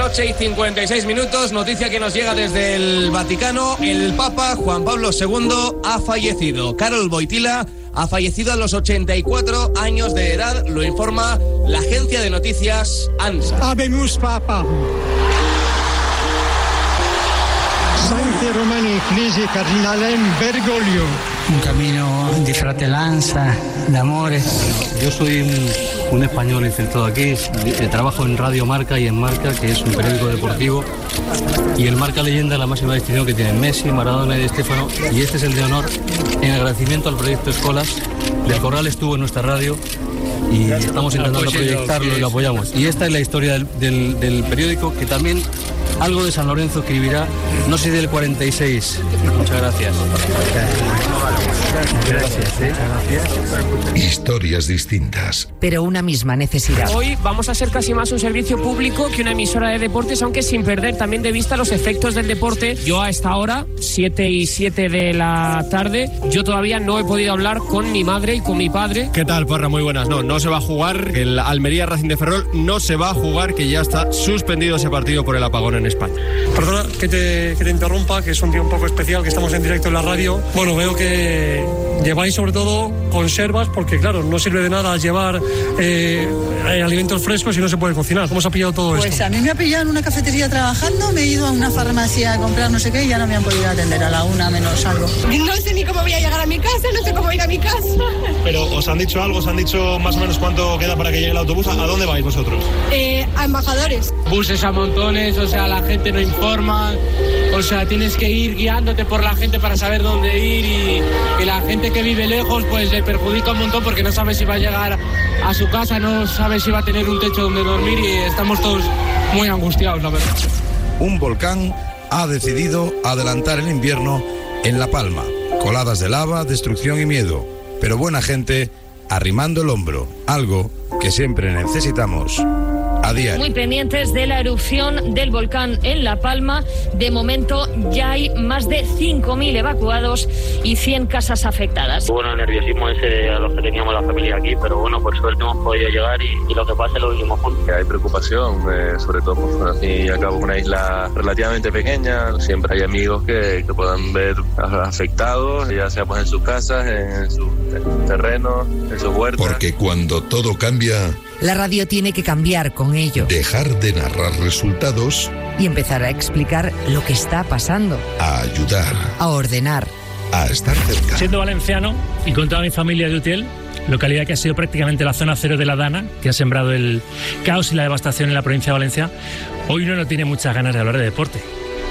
noche y 56 minutos. Noticia que nos llega desde el Vaticano. El Papa Juan Pablo II ha fallecido. Karol Wojtyła ha fallecido a los 84 años de edad, lo informa la agencia de noticias ANSA. Habemus Papa. Sancte Romani Ecclesiae Cardinalem Bergoglio. Un camino de fratellanza, de amores. Yo soy un español infiltrado aquí, trabajo en Radio Marca y en Marca, que es un periódico deportivo, y el Marca Leyenda es la máxima distinción que tienen Messi, Maradona y Di Stéfano, y este es el de honor en agradecimiento al proyecto Escolas. Del Corral estuvo en nuestra radio y estamos intentando proyectarlo y lo apoyamos. Y esta es la historia del periódico, que también algo de San Lorenzo escribirá, no sé, del 46. Muchas gracias. Historias distintas, pero una misma necesidad. Hoy vamos a ser casi más un servicio público que una emisora de deportes, aunque sin perder también de vista los efectos del deporte. Yo a esta hora, 7:07 de la tarde, yo todavía no he podido hablar con mi madre y con mi padre. ¿Qué tal, Porra? Muy buenas. No se va a jugar. El Almería Racing de Ferrol no se va a jugar, que ya está suspendido ese partido por el apagón en España. Perdona que te interrumpa, que es un día un poco especial, que estamos en directo en la radio. Bueno, veo que lleváis sobre todo conservas, porque claro, no sirve de nada llevar alimentos frescos si no se puede cocinar. ¿Cómo se ha pillado todo esto? Pues a mí me ha pillado en una cafetería trabajando, me he ido a una farmacia a comprar no sé qué y ya no me han podido atender a la 1 menos algo. No sé ni cómo voy a llegar a mi casa, no sé cómo ir a mi casa. Pero ¿os han dicho algo? ¿Os han dicho más o menos cuánto queda para que llegue el autobús? ¿A dónde vais vosotros? A Embajadores. Buses a montones, o sea, la gente no informa, o sea, tienes que ir guiándote por la gente para saber dónde ir, y la gente que vive lejos pues le perjudica un montón porque no sabe si va a llegar a su casa, no sabe si va a tener un techo donde dormir, y estamos todos muy angustiados, la verdad. Un volcán ha decidido adelantar el invierno en La Palma. Coladas de lava, destrucción y miedo, pero buena gente arrimando el hombro, algo que siempre necesitamos a diario. Muy pendientes de la erupción del volcán en La Palma. De momento ya hay más de 5.000 evacuados y 100 casas afectadas. Bueno, el nerviosismo ese a los que teníamos la familia aquí, pero bueno, por suerte hemos podido llegar y lo que pase lo vivimos juntos. Hay preocupación, sobre todo por al fin y al cabo una isla relativamente pequeña. Siempre hay amigos que puedan ver afectados, ya sea pues en sus casas, en sus terrenos, en sus huertas. Porque cuando todo cambia, la radio tiene que cambiar con ello. Dejar de narrar resultados y empezar a explicar lo que está pasando. A ayudar. A ordenar. A estar cerca. Siendo valenciano y con toda mi familia de Utiel, localidad que ha sido prácticamente la zona cero de la Dana, que ha sembrado el caos y la devastación en la provincia de Valencia, hoy uno no tiene muchas ganas de hablar de deporte.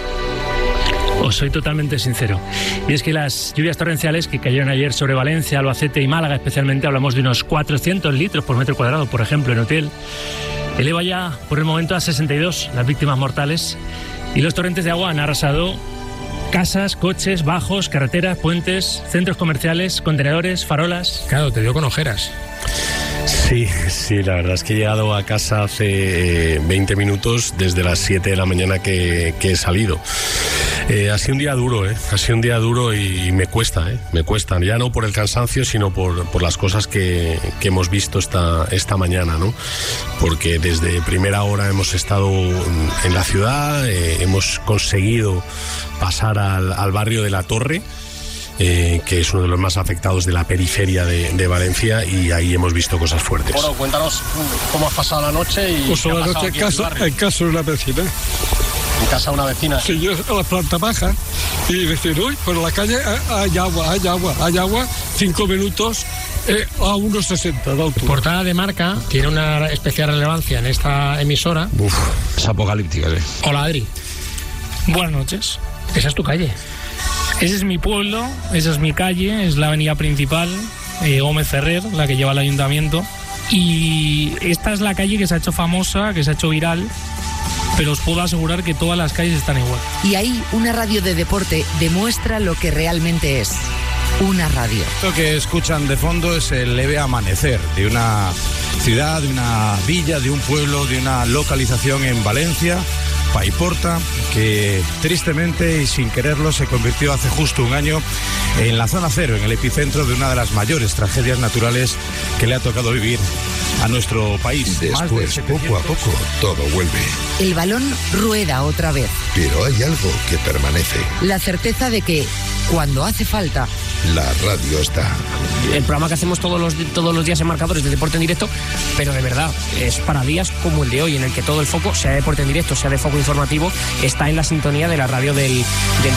Os soy totalmente sincero. Y es que las lluvias torrenciales que cayeron ayer sobre Valencia, Albacete y Málaga especialmente, hablamos de unos 400 litros por metro cuadrado, por ejemplo, en Utiel, eleva ya por el momento a 62 las víctimas mortales, y los torrentes de agua han arrasado casas, coches, bajos, carreteras, puentes, centros comerciales, contenedores, farolas. Claro, te dio con ojeras. Sí, la verdad es que he llegado a casa hace 20 minutos, desde las 7 de la mañana que he salido. Ha sido un día duro, ha sido un día duro y me cuesta, ya no por el cansancio, sino por las cosas que hemos visto esta mañana, ¿no? Porque desde primera hora hemos estado en la ciudad, hemos conseguido pasar al barrio de La Torre, que es uno de los más afectados de la periferia de Valencia, y ahí hemos visto cosas fuertes. Bueno, cuéntanos cómo has pasado la noche y pues la noche en casa de una vecina. ¿En casa de una vecina? Sí, yo a la planta baja y decir, uy, por la calle hay agua, 5 minutos a 1,60 de altura. Portada de Marca tiene una especial relevancia en esta emisora. Es apocalíptica, Hola, Adri. Buenas noches. Esa es tu calle. Ese es mi pueblo, esa es mi calle, es la avenida principal, Gómez Ferrer, la que lleva al ayuntamiento. Y esta es la calle que se ha hecho famosa, que se ha hecho viral, pero os puedo asegurar que todas las calles están igual. Y ahí una radio de deporte demuestra lo que realmente es una radio. Lo que escuchan de fondo es el leve amanecer de una ciudad, de una villa, de un pueblo, de una localización en Valencia, Paiporta, que tristemente y sin quererlo se convirtió hace justo un año en la zona cero, en el epicentro de una de las mayores tragedias naturales que le ha tocado vivir a nuestro país. Después, poco a poco, todo vuelve. El balón rueda otra vez. Pero hay algo que permanece. La certeza de que, cuando hace falta, la radio está. El programa que hacemos todos los días en Marcadores de Deporte en Directo, pero de verdad, es para días como el de hoy, en el que todo el foco, sea de Deporte en Directo, sea de foco informativo, está en la sintonía de la radio del